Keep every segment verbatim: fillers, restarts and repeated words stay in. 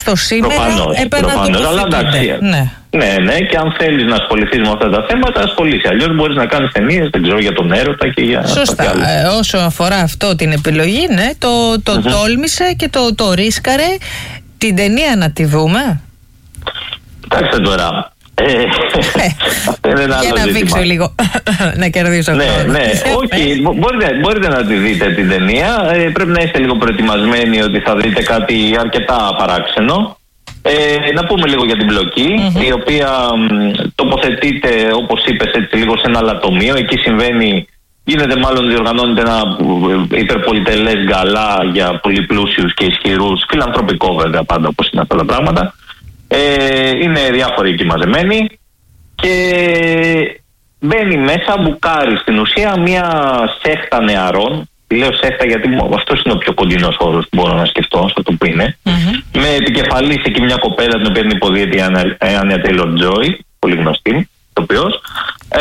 στο σήμερα επαναδημοσιοποιούνται. Ναι. ναι, ναι, και αν θέλεις να ασχοληθείς με αυτά τα θέματα, ασχολείσαι. Αλλιώς μπορείς να κάνεις ταινίες, δεν ξέρω, για τον έρωτα και για. Σωστά. Ε, όσο αφορά αυτό την επιλογή, ναι, το, το mm-hmm. τόλμησε και το, το ρίσκαρε. Την ταινία να τη δούμε. Κοιτάξτε τώρα. Ε, αυτό είναι ένα άλλο για να ζήτημα. δείξω λίγο, να κερδίσω ναι, χρόνο. ναι, όχι, μπορείτε, μπορείτε να τη δείτε την ταινία. Ε, πρέπει να είστε λίγο προετοιμασμένοι ότι θα δείτε κάτι αρκετά παράξενο. Ε, να πούμε λίγο για την πλοκή, mm-hmm. η οποία μ, τοποθετείται, όπως είπες, έτσι λίγο σε ένα λατομείο. Εκεί συμβαίνει, γίνεται μάλλον, διοργανώνεται ένα υπερπολιτελές γκαλά για πολύ πλούσιους και ισχυρούς, φιλανθρωπικό βέβαια πάντα, όπως είναι αυτά τα πράγματα. Ε, είναι διάφοροι εκεί μαζεμένοι και μπαίνει μέσα, μπουκάρει στην ουσία μια σέχτα νεαρών. Λέω σέχτα γιατί αυτός είναι ο πιο κοντινός όρος που μπορώ να σκεφτώ στο το που είναι. Mm-hmm. Με επικεφαλής εκεί μια κοπέλα την οποία την υποδίεται η Άνια Τέιλορ-Τζόι, πολύ γνωστή ηθοποιός. Ε,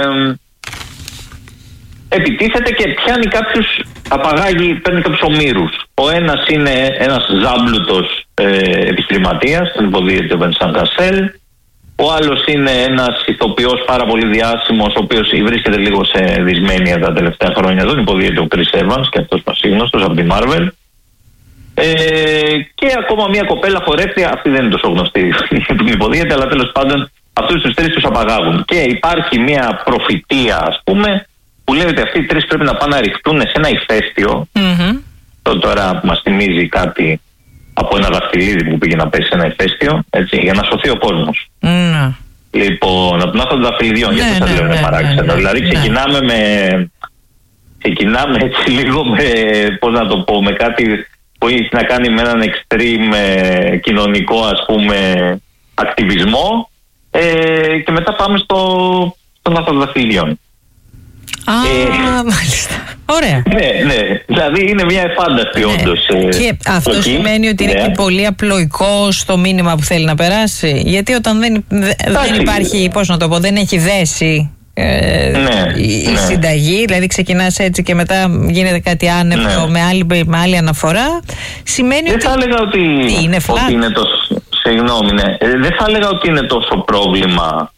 επιτίθεται και πιάνει κάποιους, απαγάγει, παίρνει κάποιους ομήρους. Ο ένας είναι ένας ζάμπλουτος ε, επιχειρηματίας, τον υποδίεται ο Βενσάν Κασέλ. Ο άλλος είναι ένας ηθοποιός πάρα πολύ διάσημος, ο οποίος βρίσκεται λίγο σε δυσμένεια τα τελευταία χρόνια. Τον υποδίεται ο Chris Evans, και αυτός πασίγνωστος από τη Marvel. Ε, και ακόμα μια κοπέλα χορεύτρια, αυτή δεν είναι τόσο γνωστή που την υποδίεται, αλλά τέλος πάντων αυτούς τους τρεις τους απαγάγουν. Και υπάρχει μια προφητεία, ας πούμε, που λέει ότι αυτοί οι τρεις πρέπει να πάνε να ρηχτούν σε ένα ηφαίστειο. Mm-hmm. Το τώρα που μας θυμίζει κάτι από ένα δαχτυλίδι που πήγε να πέσει σε ένα ηφαίστειο, έτσι, για να σωθεί ο κόσμος. Mm. Λοιπόν, από την άθρο των δαχτυλιδιών, γιατί σας λέω είναι παράξενο. Δηλαδή ξεκινάμε με, ξεκινάμε έτσι λίγο με, πώς να το πω, με κάτι που έχει να κάνει με έναν extreme ε, κοινωνικό, ας πούμε, ακτιβισμό, ε, και μετά πάμε στο, στον άθρο των δαχτυλιδιών. Α, ε, μάλιστα. Ωραία. Ναι, ναι. Δηλαδή είναι μια εφάνταστη, ναι, όντως. Ε, και αυτό εκεί σημαίνει ότι είναι, ναι, και πολύ απλοϊκό στο μήνυμα που θέλει να περάσει. Γιατί όταν δεν, δεν υπάρχει, πώς να το πω, δεν έχει δέσει ε, ναι, η, ναι. η συνταγή, δηλαδή ξεκινάς έτσι και μετά γίνεται κάτι άνευρο, ναι, με, άλλη, με άλλη αναφορά, σημαίνει δεν ότι. Θα έλεγα ότι είναι, ότι είναι τόσο. Συγγνώμη, ναι. Ε, δεν θα έλεγα ότι είναι τόσο πρόβλημα.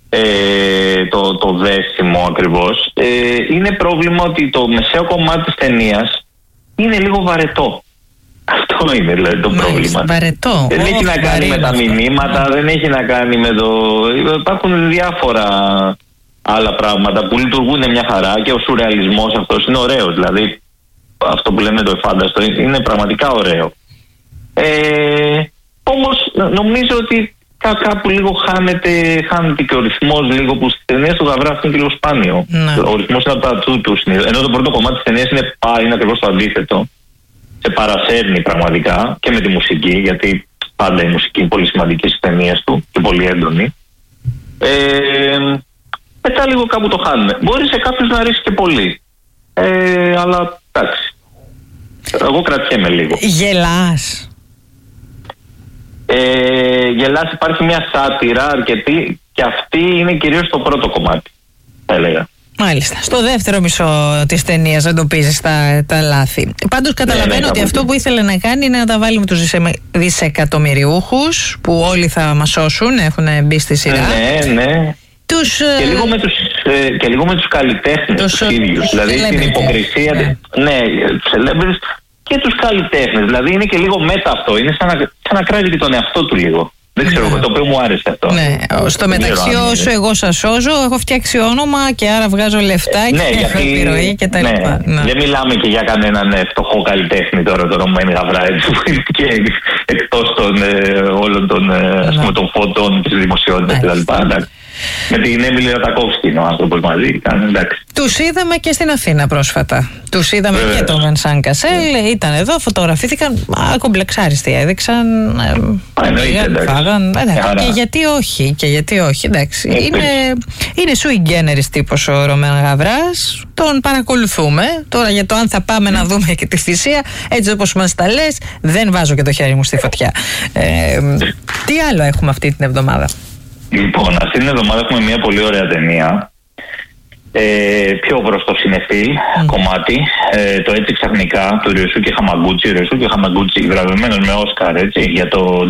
Ε, το, το δέσιμο ακριβώς. Ε, είναι πρόβλημα ότι το μεσαίο κομμάτι της ταινίας είναι λίγο βαρετό. Αυτό είναι δηλαδή το Μάλιστα, πρόβλημα. Βαρετό. Δεν έχει να κάνει με τα μηνύματα, δεν έχει να κάνει με το. Υπάρχουν διάφορα άλλα πράγματα που λειτουργούν μια χαρά και ο σουρεαλισμός αυτός είναι ωραίος. Δηλαδή αυτό που λέμε το εφάνταστο είναι πραγματικά ωραίο. Ε, όμως νομίζω ότι κάπου λίγο χάνεται, χάνεται και ο ρυθμός λίγο που στις ταινίες του Γαβράς είναι και λίγο σπάνιο. Ναι. Ο ρυθμός είναι από τα του του. Ενώ το πρώτο κομμάτι της ταινίας είναι πάλι, είναι ακριβώς το αντίθετο. Σε παρασέρνει πραγματικά και με τη μουσική, γιατί πάντα η μουσική είναι πολύ σημαντική στις ταινίες του και πολύ έντονη. Ε, μετά λίγο κάπου το χάνουμε. Μπορεί σε κάποιους να ρίξει και πολύ. Ε, αλλά εντάξει. Εγώ κρατιέμαι λίγο. Γελάς. Ε, γελάς, υπάρχει μια σάτυρα αρκετή και αυτή είναι κυρίως το πρώτο κομμάτι, θα έλεγα. Μάλιστα. Στο δεύτερο μισό της ταινίας εντοπίζεις τα, τα λάθη. Πάντως καταλαβαίνω, ναι, ναι, ότι αυτό που ήθελε να κάνει είναι να τα βάλει με τους δισεκατομμυριούχους που όλοι θα μας σώσουν, έχουν μπει στη σειρά. Ναι, ναι. Τους, και, λίγο με τους, ε, και λίγο με τους καλλιτέχνες τους, τους ίδιους. Δηλαδή την υποκρισία, ναι, ναι, celebrities και τους καλλιτέχνες. Δηλαδή είναι και λίγο μέτα αυτό. Είναι σαν να, σαν να κράζει και τον εαυτό του λίγο. Δεν ξέρω, ναι, το οποίο μου άρεσε αυτό. Ναι. Στο μεταξύ, όσο εγώ σας σώζω, έχω φτιάξει όνομα και άρα βγάζω λεφτά και, ναι, έχω επιρροή και τα λοιπά. Ναι. Ναι. Δεν μιλάμε και για κανέναν φτωχό καλλιτέχνη τώρα, το Ρωμένη Γαβρά, έτσι, που είναι και εκτός των ε, όλων των, ε, ας πούμε, των φωτών της δημοσιότητας κτλ. Ναι. Με την Έμιλι Ρατακόφσκι είναι ο άνθρωπος μαζί. Τους είδαμε και στην Αθήνα πρόσφατα. Τους είδαμε ε, και τον Βενσάν Κασέλ. Ε, ήταν εδώ, φωτογραφήθηκαν. Ακομπλεξάριστοι έδειξαν. Ε, Εννοείται, φάγαν. Ε, και γιατί όχι, και γιατί όχι. Εντάξει. Ε, είναι, είναι sui generis τύπος ο Ρωμένος Γαβράς. Τον παρακολουθούμε. Τώρα για το αν θα πάμε mm. να δούμε και τη θυσία, έτσι όπως μας τα λες, δεν βάζω και το χέρι μου στη φωτιά. Ε, τι άλλο έχουμε αυτή την εβδομάδα? Λοιπόν, αυτή την εβδομάδα έχουμε μια πολύ ωραία ταινία, ε, πιο προς το συνεφίλ mm. κομμάτι, ε, το Έτσι Ξαφνικά του Ριοσούκι Χαμαγκούτσι, Ριοσούκι Χαμαγκούτσι βραβευμένος με Όσκαρ, έτσι, για το